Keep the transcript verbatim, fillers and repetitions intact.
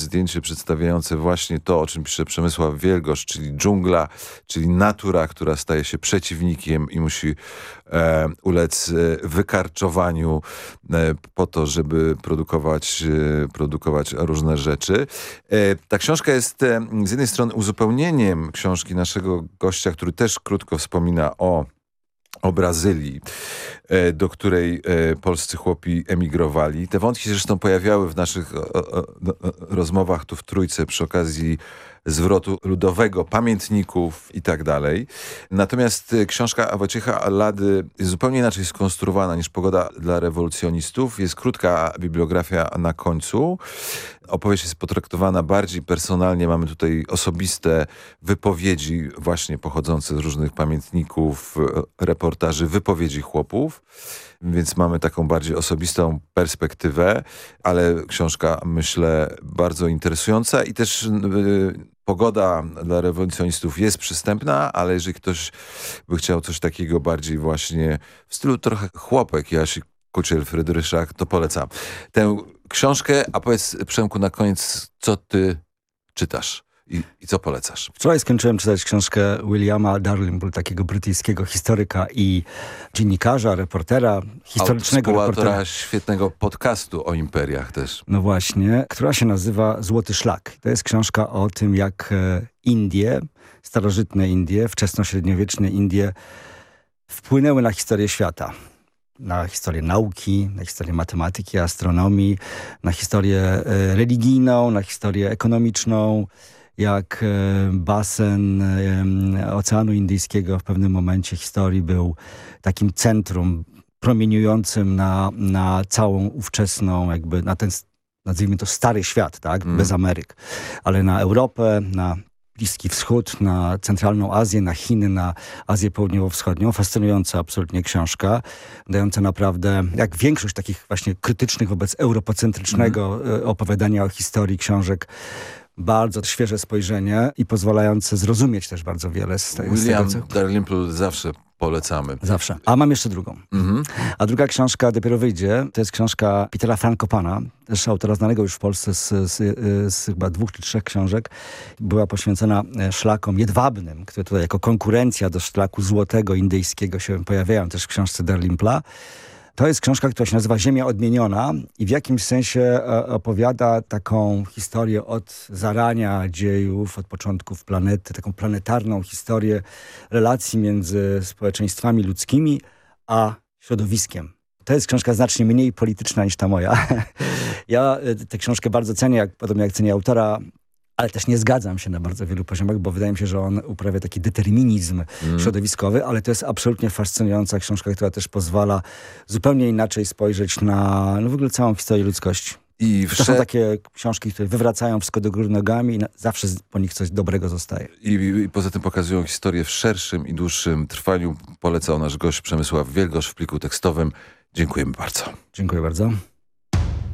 zdjęcie przedstawiające właśnie to, o czym pisze Przemysław Wielgosz, czyli dżungla, czyli natura, która staje się przeciwnikiem i musi e, ulec wykarczowaniu e, po to, żeby produkować, e, produkować różne rzeczy. E, ta książka jest e, z jednej strony uzupełnieniem książki naszego gościa, który też krótko wspomina o o Brazylii, do której polscy chłopi emigrowali. Te wątki zresztą pojawiały w naszych rozmowach tu w Trójce przy okazji zwrotu ludowego, pamiętników i tak dalej. Natomiast książka Wojciecha Allady jest zupełnie inaczej skonstruowana niż Pogoda dla rewolucjonistów. Jest krótka bibliografia na końcu. Opowieść jest potraktowana bardziej personalnie. Mamy tutaj osobiste wypowiedzi właśnie pochodzące z różnych pamiętników, reportaży, wypowiedzi chłopów. Więc mamy taką bardziej osobistą perspektywę, ale książka, myślę, bardzo interesująca i też yy, Pogoda dla rewolucjonistów jest przystępna, ale jeżeli ktoś by chciał coś takiego bardziej właśnie w stylu trochę chłopek Jasi Kuciel-Frydryszak, to polecam tę książkę. A powiedz, Przemku, na koniec, co ty czytasz? I, I co polecasz? Wczoraj skończyłem czytać książkę Williama Dalrymple, takiego brytyjskiego historyka i dziennikarza, reportera, historycznego reportera. Świetnego podcastu o imperiach też. No właśnie, która się nazywa Złoty Szlak. To jest książka o tym, jak Indie, starożytne Indie, wczesnośredniowieczne Indie wpłynęły na historię świata. Na historię nauki, na historię matematyki, astronomii, na historię religijną, na historię ekonomiczną, jak basen Oceanu Indyjskiego w pewnym momencie historii był takim centrum promieniującym na, na całą ówczesną, jakby na ten, nazwijmy to, stary świat, tak, mm. bez Ameryk, ale na Europę, na Bliski Wschód, na Centralną Azję, na Chiny, na Azję Południowo-Wschodnią. Fascynująca absolutnie książka, dająca naprawdę, jak większość takich właśnie krytycznych wobec europocentrycznego mm. opowiadania o historii książek, bardzo świeże spojrzenie i pozwalające zrozumieć też bardzo wiele z, te, William z tego, co... Dalrymple zawsze polecamy. Zawsze. A mam jeszcze drugą. Mm-hmm. A druga książka dopiero wyjdzie. To jest książka Petera Frankopana, też autora znanego już w Polsce z, z, z chyba dwóch czy trzech książek. Była poświęcona szlakom jedwabnym, które tutaj jako konkurencja do szlaku złotego, indyjskiego się pojawiają też w książce Dalrympla. To jest książka, która się nazywa Ziemia odmieniona i w jakimś sensie opowiada taką historię od zarania dziejów, od początków planety, taką planetarną historię relacji między społeczeństwami ludzkimi a środowiskiem. To jest książka znacznie mniej polityczna niż ta moja. Ja tę książkę bardzo cenię, jak, podobnie jak cenię autora, ale też nie zgadzam się na bardzo wielu poziomach, bo wydaje mi się, że on uprawia taki determinizm mm. środowiskowy, ale to jest absolutnie fascynująca książka, która też pozwala zupełnie inaczej spojrzeć na no w ogóle całą historię ludzkości. I to są takie książki, które wywracają wszystko do góry nogami i na, zawsze po nich coś dobrego zostaje. I, i, I poza tym pokazują historię w szerszym i dłuższym trwaniu. Polecał nasz gość Przemysław Wielgosz w pliku tekstowym. Dziękujemy bardzo. Dziękuję bardzo.